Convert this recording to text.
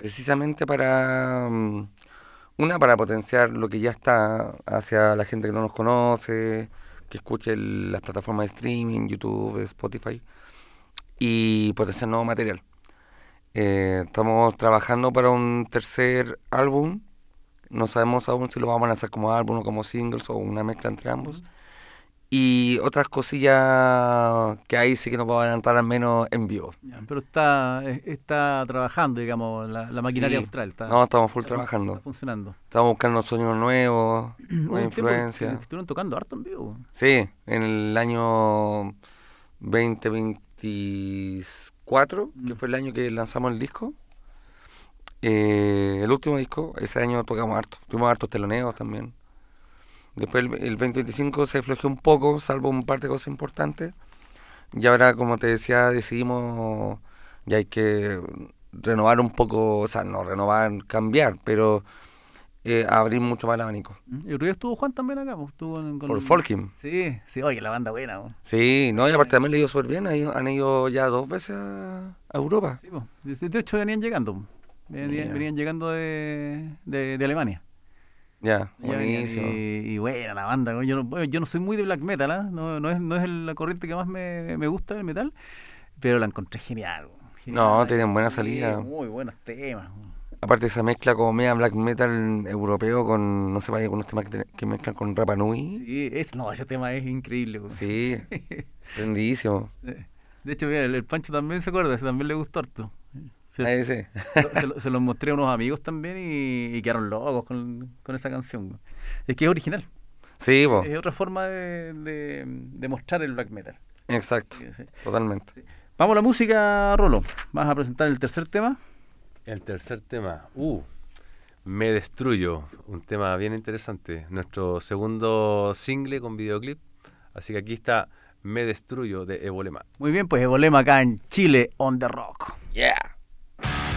precisamente para potenciar lo que ya está hacia la gente que no nos conoce, que escuche las plataformas de streaming, YouTube, Spotify, y potenciar nuevo material. Estamos trabajando para un tercer álbum. No sabemos aún si lo vamos a lanzar como álbum o como singles o una mezcla entre ambos. Ujú. Y otras cosillas que ahí sí que nos vamos a adelantar al menos en vivo. Ya, pero está trabajando, digamos, la maquinaria Sí, austral, no, estamos full está trabajando. funcionando. Estamos buscando sonidos nuevos, Hubo nueva un tiempo que influencia. estuvieron tocando harto en vivo. Sí, en el año 2024, que Mm. fue el año que lanzamos el disco, el último disco, ese año tocamos harto. Tuvimos hartos teloneos también. Después el 2025 se aflojó un poco, salvo un par de cosas importantes. Y ahora, como te decía, decidimos, ya hay que renovar un poco, o sea, no renovar, cambiar, pero abrir mucho más el abanico. Y Río estuvo Juan también acá, pues, Por con... Folkim. Sí, sí, oye, la banda buena, pues. Sí, no, y aparte Eh, también le ha ido súper bien, han ido ya 2 veces a Europa. sí, pues. De hecho venían llegando, pues. Mira, Venían llegando de Alemania. ya, Ya venían buenísimo. y buena la banda, ¿no? Yo no soy muy de black metal, ¿ah? No es la corriente que más me gusta del metal, pero la encontré genial, weón. Genial, No, tienen buena sí, salida. muy buenos temas, weón. Aparte esa mezcla como media black metal europeo con, no sé, vaya, con unos temas que mezclan con Rapa Nui. Sí, no, ese tema es increíble, weón. Sí, prendidísimo. De hecho, mira, el Pancho también se acuerda, ese también le gustó harto. Se, Ahí sí. se los mostré a unos amigos también y quedaron locos con esa canción, weón. Es que es original, Sí, po, es otra forma de mostrar el black metal. exacto, Sí, sí. totalmente. Vamos a la música, Rolo. ¿Vas a presentar el tercer tema? El tercer tema, Me Destruyo, un tema bien interesante. Nuestro segundo single con videoclip. Así que aquí está Me Destruyo de Evolema. Muy bien, pues Evolema acá en Chile, on the rock.